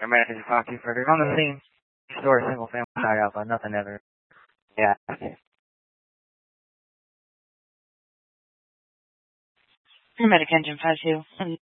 Paramedic is talking further. On the scene, store single family side alpha, nothing ever. Yeah. Paramedic engine 5-2.